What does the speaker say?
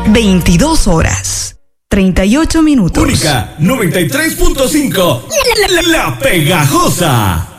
22 horas, 38 minutos. Única 93.5. La Pegajosa.